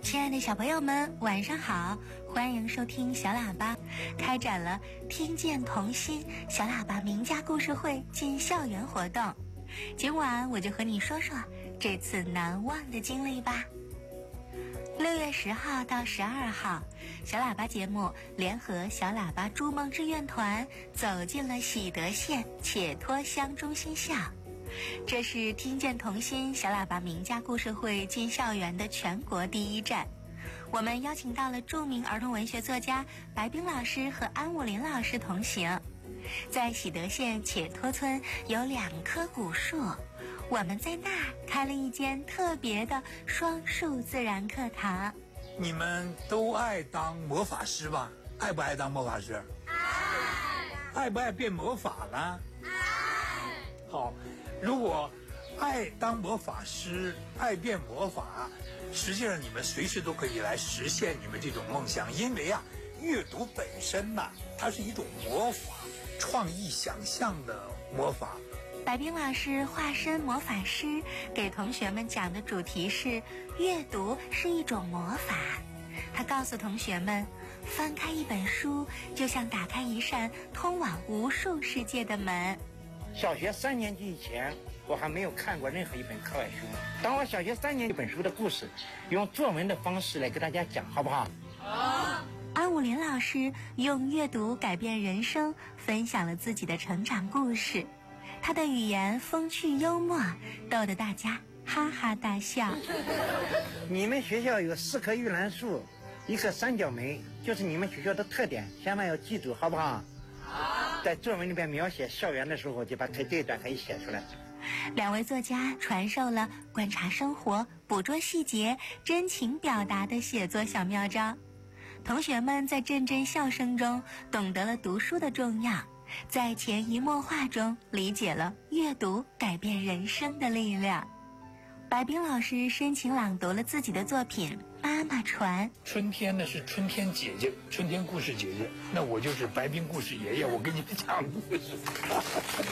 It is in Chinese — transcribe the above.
亲爱的小朋友们，晚上好！欢迎收听小喇叭，开展了听见童心小喇叭名家故事会进校园活动。今晚我就和你说说这次难忘的经历吧。6月10号到12号，小喇叭节目联合小喇叭筑梦志愿团走进了喜德县且托乡中心校。这是听见童心小喇叭名家故事会进校园的全国第一站。我们邀请到了著名儿童文学作家白冰老师和安武林老师同行。在喜德县且托村有2棵古树，我们在那儿开了一间特别的双树自然课堂。 你们都爱当魔法师吧？爱不爱当魔法师？爱。爱不爱变魔法呢？爱。好，如果爱当魔法师，爱变魔法，实际上你们随时都可以来实现你们这种梦想，因为阅读本身它是一种魔法，创意想象的魔法。 白冰老师化身魔法师，给同学们讲的主题是阅读是一种魔法。他告诉同学们，翻开一本书就像打开一扇通往无数世界的门。 小学3年级以前，我还没有看过任何一本课外书。当我小学3年级一本书的故事，用作文的方式来给大家讲，好不好？ 好。安武林老师用阅读改变人生，分享了自己的成长故事。他的语言风趣幽默，逗得大家哈哈大笑。 你们学校有4棵玉兰树，1棵三角梅，就是你们学校的特点，千万要记住，好不好？好。在作文里边描写校园的时候，就把这一段可以写出来。 2位作家传授了观察生活、捕捉细节、真情表达的写作小妙招。同学们在阵阵笑声中懂得了读书的重要，在潜移默化中理解了阅读改变人生的力量。白冰老师深情朗读了自己的作品《妈妈船》。 春天呢是春天姐姐，春天故事姐姐，那我就是白冰故事爷爷，我给你们讲故事。